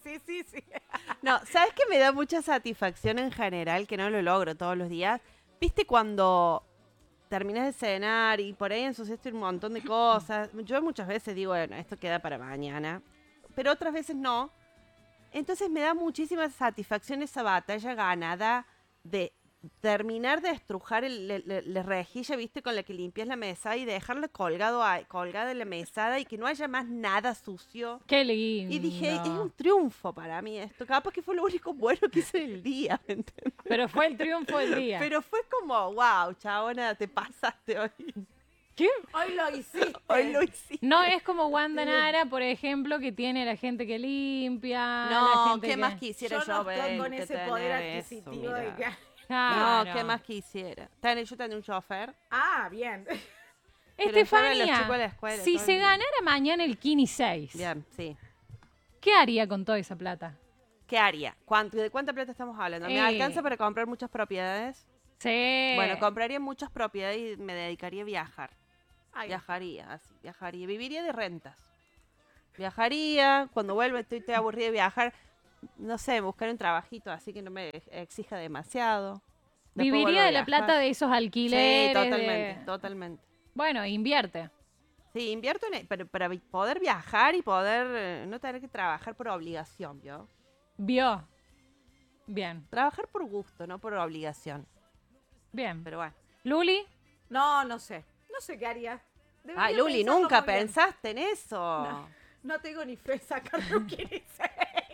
sí. No, ¿sabes qué me da mucha satisfacción en general, que no lo logro todos los días? ¿Viste cuando terminas de cenar y por ahí ensuciaste un montón de cosas? Yo muchas veces digo, bueno, esto queda para mañana, pero otras veces no. Entonces me da muchísima satisfacción esa batalla ganada de terminar de estrujar la rejilla, ¿viste? Con la que limpias la mesa y dejarla colgada en la mesada y que no haya más nada sucio. Qué lindo. Y dije, es un triunfo para mí esto. Capaz que fue lo único bueno que hice del día, ¿me entiendes? Pero fue el triunfo del día. Pero fue como, wow, chabona, te pasaste hoy. ¿Qué? Hoy lo hiciste. Hoy lo hiciste. No es como Wanda Nara, por ejemplo, que tiene la gente que limpia. la No, gente ¿qué que... más quisiera Yo no estoy ver con que ese poder tener eso, adquisitivo de mira. que... Claro. No, ¿qué más quisiera? Yo tenía un chofer. Ah, bien. Que lo lleva a los Estefanía, chicos a la escuela si todo se el día. ganara mañana el Kini 6, Bien, sí. ¿qué haría con toda esa plata? ¿Qué haría? ¿De cuánta plata estamos hablando? ¿Me alcanza para comprar muchas propiedades? Sí. Bueno, compraría muchas propiedades y me dedicaría a viajar. Ay, Viajaría. Viviría de rentas. Viajaría, cuando vuelva estoy aburrida de viajar. No sé, buscar un trabajito así que no me exija demasiado. Después vuelvo Viviría a de la viajar. plata de esos alquileres. Sí, totalmente, totalmente. Bueno, invierte. Sí, invierto pero para poder viajar y poder no tener que trabajar por obligación, ¿vio? Vio. Bien, Trabajar por gusto, no por obligación. bien. Pero bueno. Luli, no sé. No sé qué haría. Debería Ay, Luli, pensarlo nunca muy bien. pensaste en eso. No tengo ni fe en sacarme un Kini 6.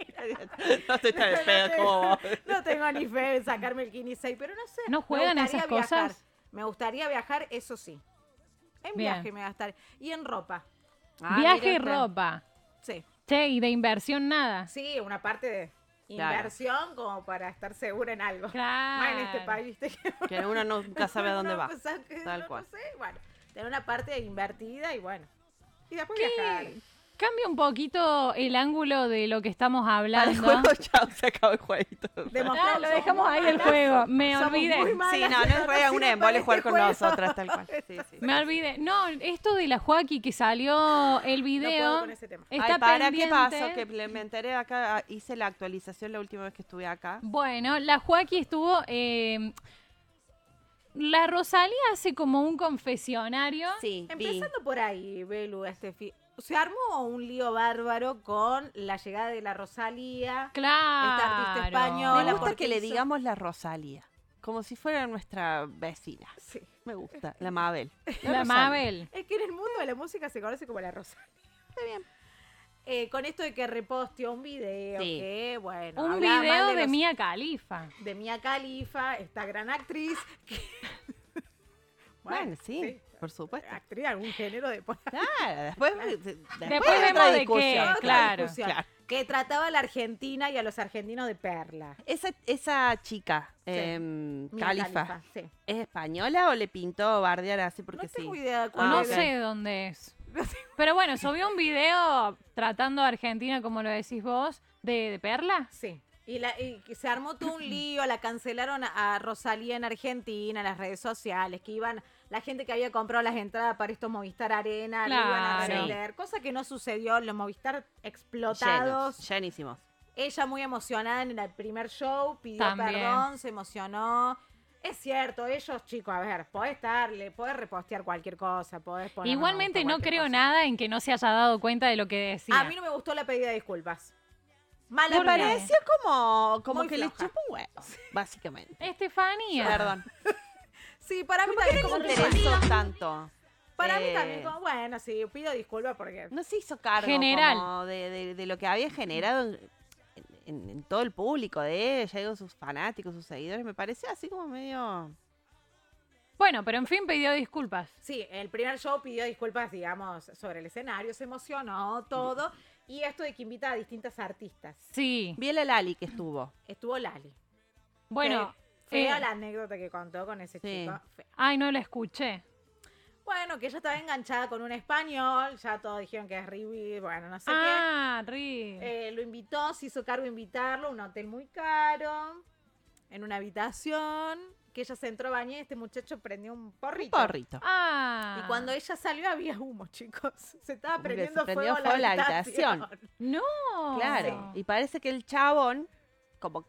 No estoy tan fea como vos. No tengo ni fe en sacarme el Kini 6, pero no sé. ¿no Me juegan gustaría esas viajar. cosas? Me gustaría viajar, eso sí. En Bien. viaje me va a estar. Y en ropa. Viaje y mira, ropa. Sí. Che, y de inversión nada. Sí, una parte de Claro. inversión como para estar segura en algo. Claro. Más en este país, viste que uno nunca sabe a dónde No, va. pues, Tal no cual. sé, bueno. Tener una parte invertida y bueno. Y después ¿Qué? viajar. Cambia un poquito el ángulo de lo que estamos Para el hablando. juego, chao, se acabó el jueguito. Demostramos No, lo que dejamos somos ahí el malas. juego. Me Somos olvidé. muy malas, Sí, no es re un sirve embole para jugar este con juego. nosotras, tal cual. Sí, sí. Me olvidé. No, esto de la Joaquí que salió el No video. puedo con ese tema. Está Ay, para, pendiente. ¿qué pasó? Que me enteré acá, hice la actualización la última vez que estuve acá. Bueno, la Joaquí estuvo. La Rosalía hace como un confesionario. Sí, vi. Empezando por ahí, Belu, se armó un lío bárbaro con la llegada de la Rosalía. Claro. Esta artista española. Me gusta porque que le hizo- digamos la Rosalía, como si fuera nuestra vecina. Sí. Me gusta, la Mabel. La Rosalía. Mabel. Es que en el mundo de la música se conoce como la Rosalía. Está bien. Con esto de que reposteó un video, Sí. que bueno, Un hablaba mal video de los- Mia Khalifa. de Mia Khalifa, esta gran actriz. Que... Bueno, sí, por supuesto. Actriz de algún género de por ahí. Claro, después Después hay vemos otra de qué, discusión. Otra claro. discusión, Claro. que trataba a la Argentina y a los argentinos de perla. Esa chica, Mia Khalifa, sí. ¿es española o le pintó bardear así porque No sí? tengo idea de cuál No ok. es. sé dónde es. Pero bueno, subió un video tratando a Argentina, como lo decís vos, de Perla. Sí. Y que se armó todo un lío, la cancelaron a Rosalía en Argentina, en las redes sociales, que iban, la gente que había comprado las entradas para estos Movistar Arena, le iban a Claro. revender, cosa que no sucedió, los Movistar explotados. Llenísimos. Ella muy emocionada en el primer show, pidió También. perdón, se emocionó. Es cierto, ellos, chicos, a ver, podés repostear cualquier cosa, podés poner. Igualmente no cualquier creo cosa. nada en que no se haya dado cuenta de lo que decía. A mí no me gustó la pedida de disculpas. Mala Me ¿Por qué? mía. pareció como Muy que floja. le chupó un huevo, básicamente. Estefanía. Perdón. Sí, para mí ¿Por qué también le como interesó tanto? Para mí también, como, bueno, sí, pido disculpas porque... No se hizo cargo General. como de lo que había generado en todo el público de ella, digo, sus fanáticos, sus seguidores. Me pareció así como medio... Bueno, pero en fin pidió disculpas. Sí, el primer show pidió disculpas, digamos, sobre el escenario, se emocionó, todo. Y esto de que invita a distintas artistas. Sí. Vi el Lali que estuvo. Estuvo Lali. Bueno. Fea la anécdota que contó con ese Sí. chico. Fea. Ay, no la escuché. Bueno, que ella estaba enganchada con un español, ya todos dijeron que es Rivi, bueno, no sé Ah, Ri. qué. Lo invitó, se hizo cargo de invitarlo a un hotel muy caro, en una habitación, que ella se entró a bañar y este muchacho prendió un porrito. Porrito. Ah. Y cuando ella salió había humo, chicos. Se estaba Porque prendiendo se prendió fuego fuego la la habitación. habitación. No. Claro. Y parece que el chabón, como